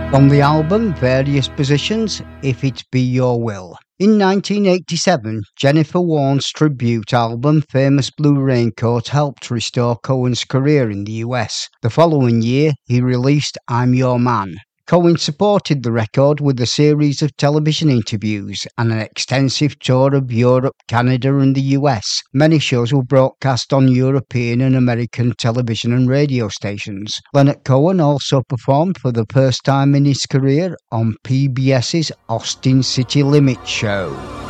From the album Various Positions, If It Be Your Will. In 1987, Jennifer Warnes' tribute album Famous Blue Raincoat helped restore Cohen's career in the US. The following year, he released I'm Your Man. Cohen supported the record with a series of television interviews and an extensive tour of Europe, Canada and the US. Many shows were broadcast on European and American television and radio stations. Leonard Cohen also performed for the first time in his career on PBS's Austin City Limits show.